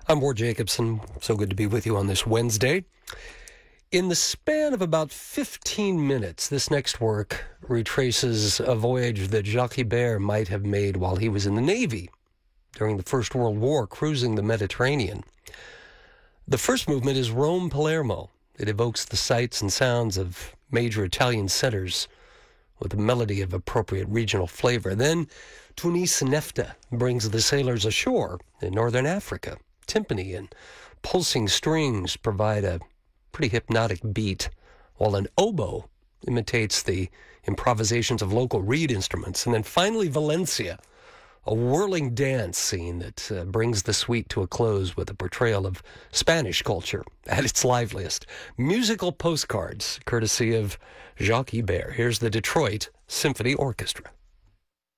I'm Ward Jacobson. So good to be with you on this Wednesday. In the span of about 15 minutes, this next work retraces a voyage that Jacques Ibert might have made while he was in the Navy during the First World War, cruising the Mediterranean. The first movement is Rome-Palermo. It evokes the sights and sounds of major Italian centers with a melody of appropriate regional flavor. Then Tunis-Nefta brings the sailors ashore in northern Africa. Timpani and pulsing strings provide a pretty hypnotic beat, while an oboe imitates the improvisations of local reed instruments. And then finally Valencia, a whirling dance scene that brings the suite to a close with a portrayal of Spanish culture at its liveliest. Musical postcards, courtesy of Jacques Ibert. Here's the Detroit Symphony Orchestra.